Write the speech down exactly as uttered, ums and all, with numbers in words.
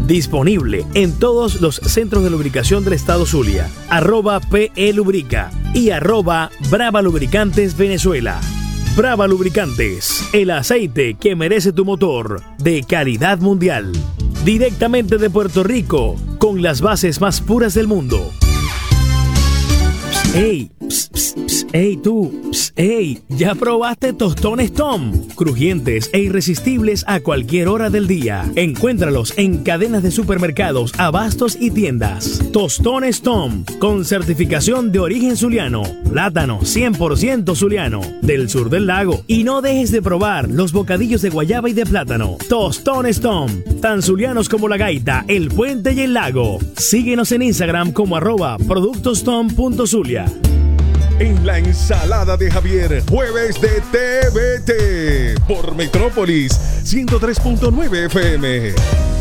Disponible en todos los centros de lubricación del estado Zulia. Arroba P E Lubrica y arroba Brava Lubricantes Venezuela. Brava Lubricantes, el aceite que merece tu motor, de calidad mundial. Directamente de Puerto Rico, con las bases más puras del mundo. ¡Ey! Psst, psst, psst, ¡Ey tú! Psst, ¡Ey! ¿Ya probaste Tostones Tom? Crujientes e irresistibles a cualquier hora del día. Encuéntralos en cadenas de supermercados, abastos y tiendas. Tostones Tom, con certificación de origen zuliano. Plátano cien por ciento zuliano, del sur del lago. Y no dejes de probar los bocadillos de guayaba y de plátano. Tostones Tom, tan zulianos como la gaita, el puente y el lago. Síguenos en Instagram como arroba productostom.zulia. En la ensalada de Javier, jueves de T V T por Metrópolis ciento tres punto nueve F M.